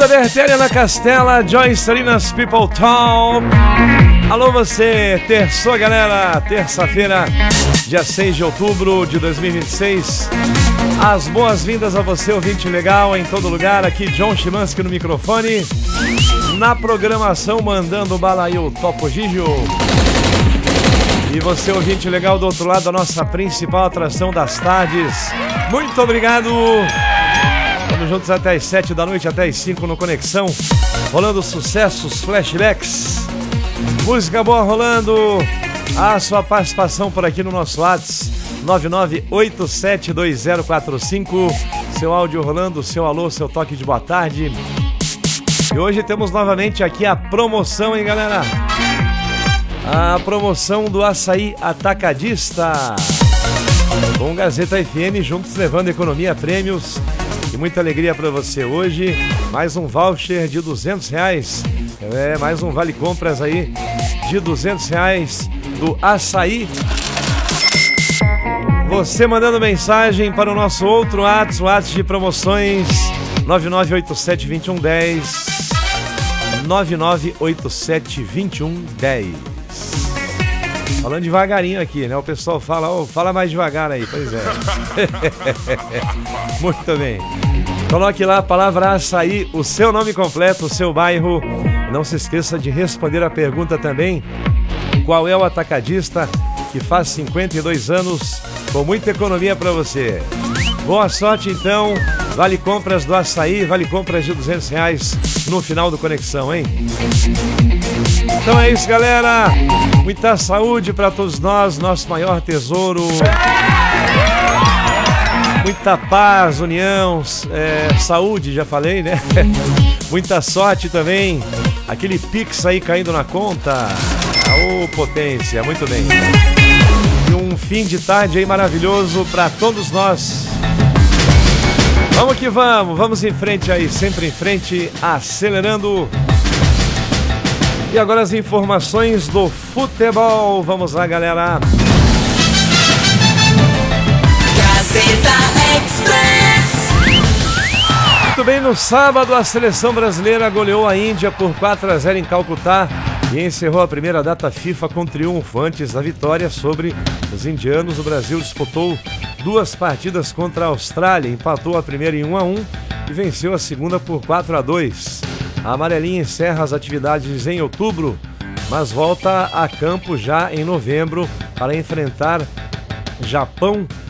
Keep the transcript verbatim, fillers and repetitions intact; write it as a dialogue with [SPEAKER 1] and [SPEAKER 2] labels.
[SPEAKER 1] Duda Bertelli na Castela, Joyce Salinas, People Talk. Alô você, terçou galera, terça-feira, dia seis de outubro de dois mil e vinte e seis. As boas-vindas a você, ouvinte legal, em todo lugar. Aqui John Chimansky no microfone. Na programação, mandando bala aí o Topo Gigio. E você, ouvinte legal, do outro lado, a nossa principal atração das tardes. Muito obrigado. Estamos juntos até as sete da noite, até as cinco no Conexão. Rolando sucessos, flashbacks. Música boa rolando. A sua participação por aqui no nosso WhatsApp nove nove oito sete dois zero quatro cinco. Seu áudio rolando, seu alô, seu toque de boa tarde. E hoje temos novamente aqui a promoção, hein, galera? A promoção do Açaí Atacadista. Com Gazeta F M, juntos levando economia, prêmios e muita alegria para você. Hoje, mais um voucher de duzentos reais. É, mais um vale compras aí de duzentos reais do Açaí. Você mandando mensagem para o nosso outro WhatsApp, WhatsApp de promoções nove nove oito sete dois um um zero nove nove oito sete dois um um zero. Falando devagarinho aqui, né? O pessoal fala, oh, fala mais devagar aí, pois é. Muito bem. Coloque lá a palavra açaí, o seu nome completo, o seu bairro. Não se esqueça de responder a pergunta também: qual é o atacadista que faz cinquenta e dois anos com muita economia para você? Boa sorte então. Vale compras do Açaí, vale compras de duzentos reais no final do Conexão, hein? Então é isso, galera. Muita saúde para todos nós, nosso maior tesouro. Muita paz, união, é, saúde, já falei, né? Muita sorte também. Aquele Pix aí caindo na conta. Ô, potência, muito bem. E um fim de tarde aí maravilhoso para todos nós. Vamos que vamos, vamos em frente aí, sempre em frente, acelerando. E agora as informações do futebol. Vamos lá, galera.
[SPEAKER 2] Gazeta Express.
[SPEAKER 1] Muito bem, no sábado a seleção brasileira goleou a Índia por quatro a zero em Calcutá e encerrou a primeira data FIFA com triunfo. Antes da vitória sobre os indianos, o Brasil disputou duas partidas contra a Austrália, empatou a primeira em um a um e venceu a segunda por quatro a dois. A amarelinha encerra as atividades em outubro, mas volta a campo já em novembro para enfrentar Japão